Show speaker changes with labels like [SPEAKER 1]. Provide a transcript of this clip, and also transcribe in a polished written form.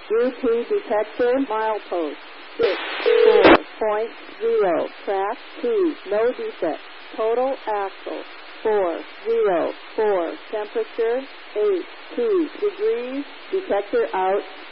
[SPEAKER 1] UP detector milepost 64.0. Track 2. No defect. Total axle 404. Temperature 82 degrees. Detector out.